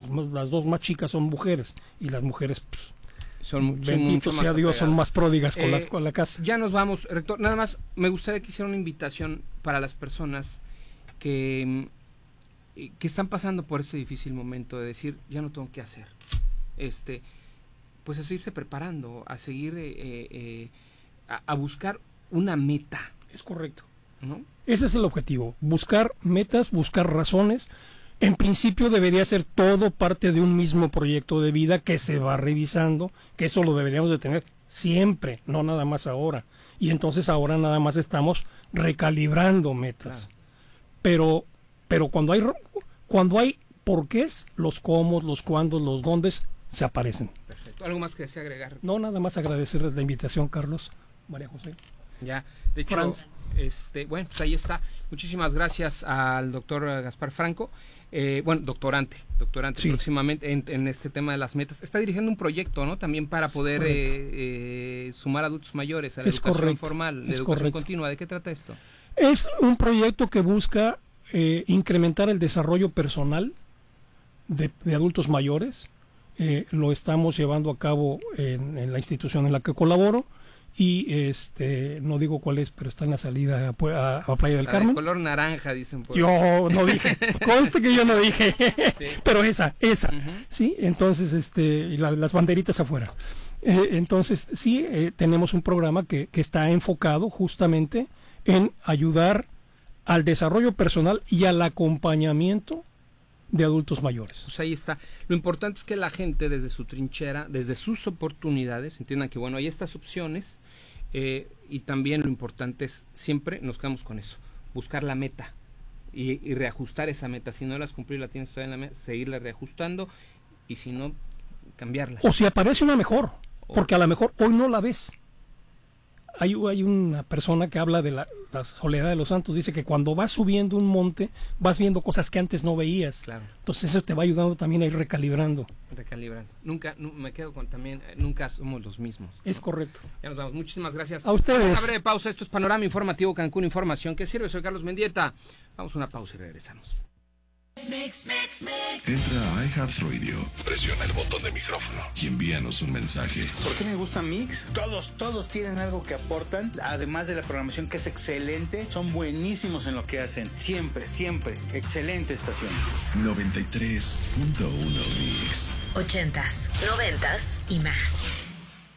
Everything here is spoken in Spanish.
las dos más chicas son mujeres, y las mujeres, pues, son bendito sea Dios, son más pródigas con la casa. Ya nos vamos, rector. Nada más me gustaría que hiciera una invitación para las personas que están pasando por este difícil momento de decir, ya no tengo qué hacer. Pues a seguirse preparando, a seguir a buscar una meta. Es correcto, ¿no? Ese es el objetivo, buscar metas, buscar razones. En principio debería ser todo parte de un mismo proyecto de vida que se va revisando, que eso lo deberíamos de tener siempre, no nada más ahora. Y entonces ahora nada más estamos recalibrando metas. Claro. Pero cuando hay porqués, los cómo, los cuándos, los dóndes, se aparecen. Perfecto. ¿Algo más que desea agregar? No, nada más agradecerles la invitación, Carlos, María José. Ya, de hecho, bueno, pues ahí está. Muchísimas gracias al doctor Gaspar Franco. Doctorante sí. Próximamente en este tema de las metas. Está dirigiendo un proyecto, ¿no? También para poder sumar adultos mayores a la educación formal, la educación continua. ¿De qué trata esto? Es un proyecto que busca incrementar el desarrollo personal de adultos mayores. Lo estamos llevando a cabo en la institución en la que colaboro. Y no digo cuál es, pero está en la salida a Playa del Carmen. De color naranja, dicen. Yo no dije, conste que yo no dije, sí. Pero esa, sí, entonces, y las banderitas afuera. Entonces, sí, tenemos un programa que está enfocado justamente en ayudar al desarrollo personal y al acompañamiento de adultos mayores. Pues ahí está. Lo importante es que la gente desde su trinchera, desde sus oportunidades, entiendan que hay estas opciones, y también lo importante es siempre nos quedamos con eso, buscar la meta y reajustar esa meta. Si no la has cumplido, la tienes todavía en la meta, seguirla reajustando, y si no, cambiarla. O si aparece una mejor, porque a lo mejor hoy no la ves. Hay una persona que habla de la soledad de los santos, dice que cuando vas subiendo un monte vas viendo cosas que antes no veías. Claro. Entonces eso te va ayudando también a ir recalibrando. Me quedo con también, nunca somos los mismos, ¿no? Es correcto. Ya nos vamos, muchísimas gracias. A ustedes. Una breve pausa, esto es Panorama Informativo Cancún, información que sirve. Soy Carlos Mendieta. Vamos a una pausa y regresamos. Entra a iHeartRadio, presiona el botón de micrófono y envíanos un mensaje. ¿Por qué me gusta Mix? Todos tienen algo que aportan, además de la programación que es excelente, son buenísimos en lo que hacen. Siempre, excelente estación. 93.1 Mix. 80s, 90s y más.